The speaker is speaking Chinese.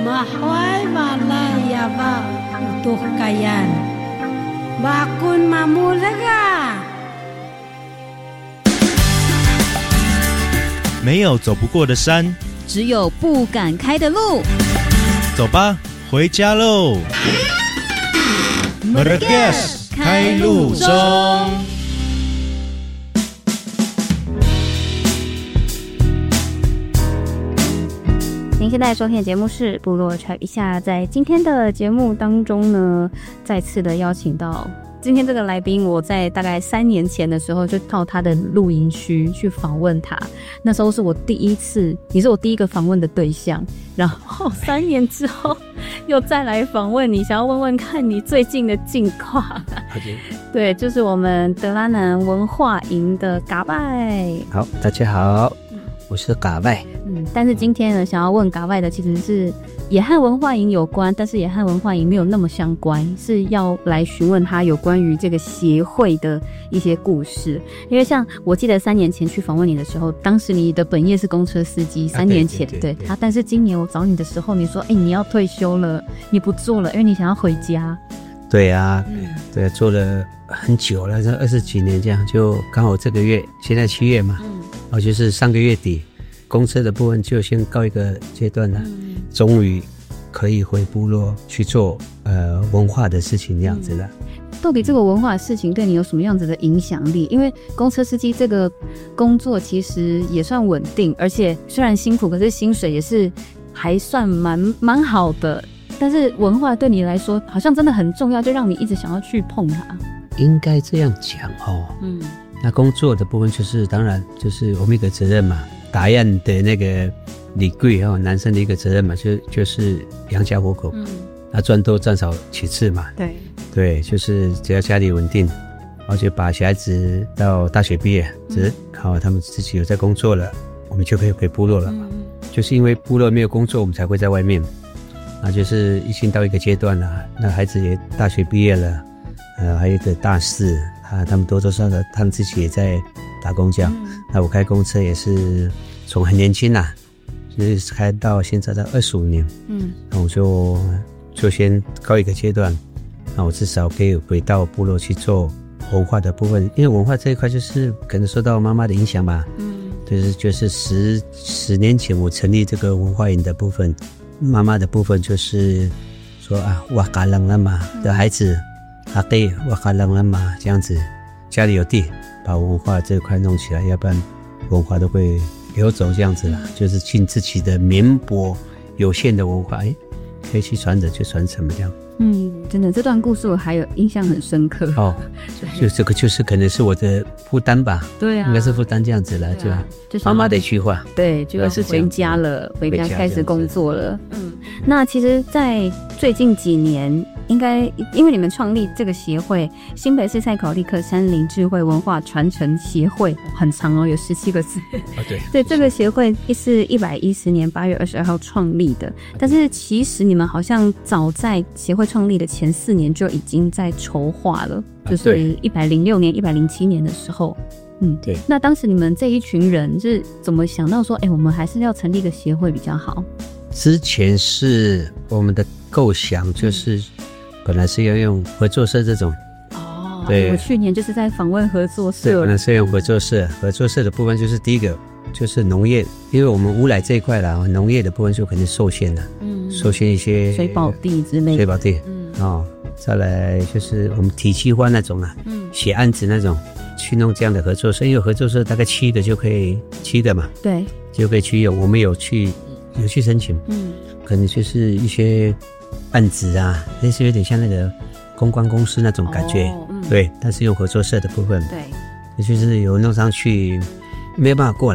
Mahway malaya ba utuh kayan. Bakun mamulaga。 没有走不过的山， 只有不敢开的路。 走吧，回家喽。Meragas 开路中。 您现在收听的节目是部落传一下，在今天的节目当中呢，再次的邀请到今天这个来宾，我在大概3年前的时候就到他的露营区去访问他，那时候是我第一次，你是我第一个访问的对象，然后3年之后又再来访问你，想要问问看你最近的近况。 Okay. 对，就是我们德拉南文化营的嘎拜。 好，大家好，我是嘎拜。 但是今天呢，想要问嘎拜的其实是也和文化营有关，但是也和文化营没有那么相关，是要来询问他有关于这个协会的一些故事。因为像我记得3年前去访问你的时候，当时你的本业是公车司机，3年前对他，但是今年我找你的时候，你说你要退休了，你不做了，因为你想要回家。 对啊，对，做了很久了，20几年这样，就刚好这个月，现在7月嘛，然后就是上个月底，公车的部分就先告一个阶段了，终于可以回部落去做文化的事情这样子了。 到底这个文化的事情对你有什么样子的影响力？因为公车司机这个工作其实也算稳定，而且虽然辛苦，可是薪水也是还算蛮好的。但是文化对你来说好像真的很重要，就让你一直想要去碰它。 应该这样讲哦。那工作的部分就是当然就是我们一个责任嘛，答应的那个礼贵哦，男生的一个责任嘛，就是养家活口。那赚多赚少其次嘛。对，就是只要家里稳定，而且把小孩子到大学毕业，好，他们自己有在工作了，我们就可以回部落了嘛。就是因为部落没有工作，我们才会在外面。那就是已经到一个阶段了，那孩子也大学毕业了，还有一个大4，他们多多少少他们自己也在打工这样。那我开公车也是从很年轻啦，就是开到现在的25年。那我就先告一个阶段，那我至少可以回到部落去做文化的部分，因为文化这一块就是可能受到妈妈的影响吧。就是10年前我成立这个文化营的部分。妈妈的部分就是说瓦嘎朗了嘛的孩子，对，瓦嘎朗了嘛这样子，家里有地，把文化这一块弄起来，要不然文化都会流走这样子啦。就是尽自己的绵薄有限的文化，可以去传承就传承这样。 真的，这段故事我还有印象很深刻哦。 就这个就是可能是我的负担吧。对啊，应该是负担这样子了，就是妈妈的一句话。对，就要是回家了，回家开始工作了。那其实在最近几年，应该因为你们创立这个协会新北市塞考利克山林智慧文化传承协会，很长哦，有17个字。对，这个协会是110年8月22号创立的，但是其实你们好像早在协会创立的前4年就已经在筹划了，就是106年107年的时候。对。那当时你们这一群人是怎么想到说我们还是要成立一个协会比较好？ 之前是我们的构想就是本来是要用合作社这种。对， 我去年就是在访问合作社。 本来是用合作社，合作社的部分就是第一个就是农业，因为我们乌来这一块啦，农业的部分就肯定受限了。受限一些水保地之类的。 水保地。再来就是我们体系化那种啦，写案子那种，去弄这样的合作社，因为合作社大概7个就可以，7个嘛，对，就可以去用。我们有去申请，可能就是一些案子啊，类似有点像那个公关公司那种感觉，对，但是用合作社的部分，对，就是有弄上去没有办法过来。